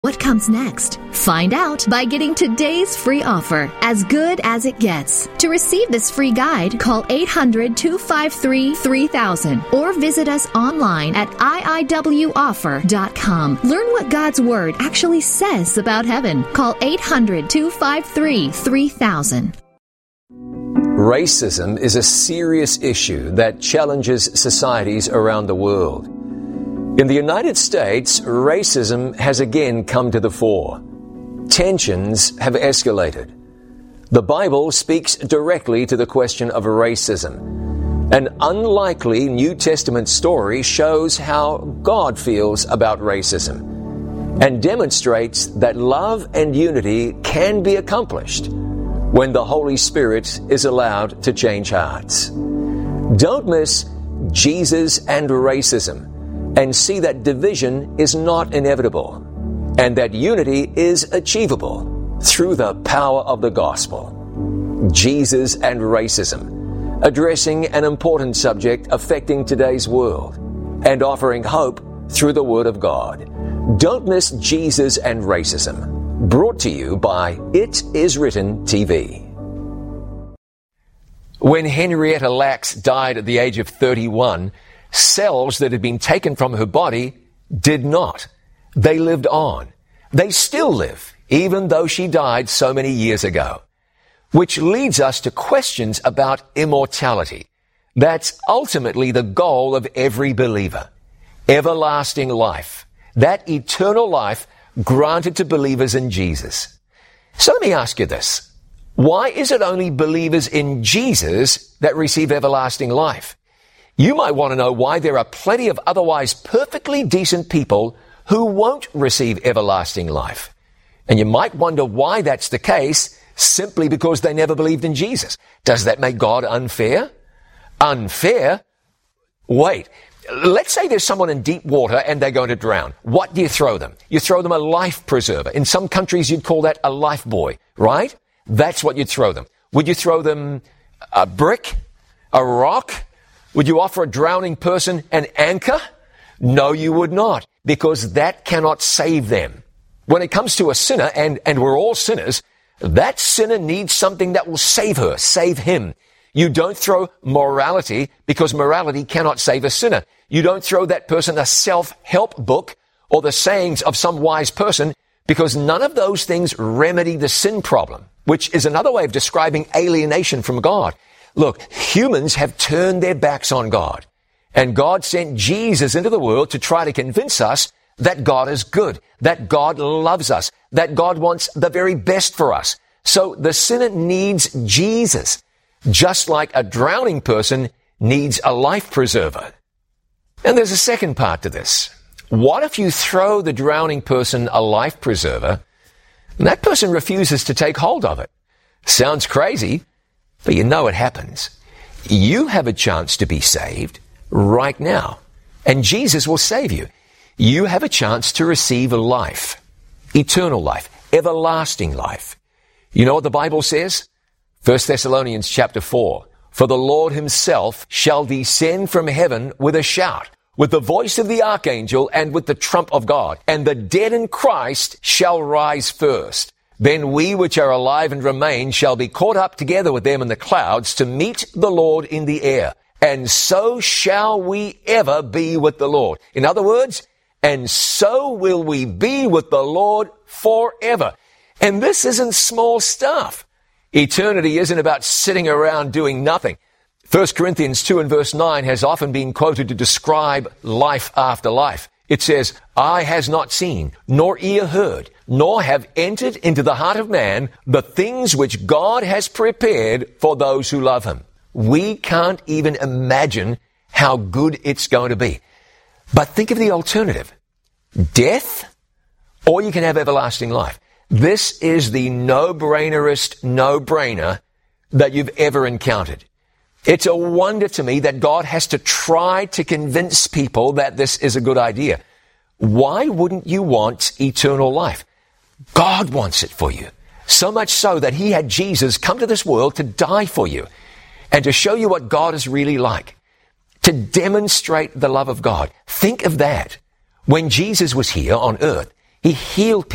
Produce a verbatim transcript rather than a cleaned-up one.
What comes next? Find out by getting today's free offer, As Good as It Gets. To receive this free guide, call eight hundred, two five three, three thousand or visit us online at I I W offer dot com. Learn what God's Word actually says about heaven. Call eight hundred, two five three, three thousand. Racism is a serious issue that challenges societies around the world. In the United States, racism has again come to the fore. Tensions have escalated. The Bible speaks directly to the question of racism. An unlikely New Testament story shows how God feels about racism and demonstrates that love and unity can be accomplished when the Holy Spirit is allowed to change hearts. Don't miss Jesus and racism, and see that division is not inevitable, and that unity is achievable through the power of the gospel. Jesus and racism, addressing an important subject affecting today's world, and offering hope through the Word of God. Don't miss Jesus and Racism, brought to you by It Is Written T V. When Henrietta Lacks died at the age of thirty-one, cells that had been taken from her body did not. They lived on. They still live, even though she died so many years ago. Which leads us to questions about immortality. That's ultimately the goal of every believer. Everlasting life. That eternal life granted to believers in Jesus. So let me ask you this. Why is it only believers in Jesus that receive everlasting life? You might want to know why there are plenty of otherwise perfectly decent people who won't receive everlasting life. And you might wonder why that's the case, simply because they never believed in Jesus. Does that make God unfair? Unfair? Wait. Let's say there's someone in deep water and they're going to drown. What do you throw them? You throw them a life preserver. In some countries, you'd call that a life buoy, right? That's what you'd throw them. Would you throw them a brick? A rock? Would you offer a drowning person an anchor? No, you would not, because that cannot save them. When it comes to a sinner, and, and we're all sinners, that sinner needs something that will save her, save him. You don't throw morality, because morality cannot save a sinner. You don't throw that person a self-help book or the sayings of some wise person, because none of those things remedy the sin problem, which is another way of describing alienation from God. Look, humans have turned their backs on God, and God sent Jesus into the world to try to convince us that God is good, that God loves us, that God wants the very best for us. So the sinner needs Jesus, just like a drowning person needs a life preserver. And there's a second part to this. What if you throw the drowning person a life preserver, and that person refuses to take hold of it? Sounds crazy, but you know it happens. You have a chance to be saved right now, and Jesus will save you. You have a chance to receive life, eternal life, everlasting life. You know what the Bible says? First Thessalonians chapter four. For the Lord himself shall descend from heaven with a shout, with the voice of the archangel, and with the trump of God. And the dead in Christ shall rise first. Then we which are alive and remain shall be caught up together with them in the clouds to meet the Lord in the air. And so shall we ever be with the Lord. In other words, and so will we be with the Lord forever. And this isn't small stuff. Eternity isn't about sitting around doing nothing. First Corinthians two and verse nine has often been quoted to describe life after life. It says, eye has not seen, nor ear heard, nor have entered into the heart of man the things which God has prepared for those who love him. We can't even imagine how good it's going to be. But think of the alternative. Death, or you can have everlasting life. This is the no-brainerest no-brainer that you've ever encountered. It's a wonder to me that God has to try to convince people that this is a good idea. Why wouldn't you want eternal life? God wants it for you. So much so that he had Jesus come to this world to die for you and to show you what God is really like, to demonstrate the love of God. Think of that. When Jesus was here on earth, he healed people.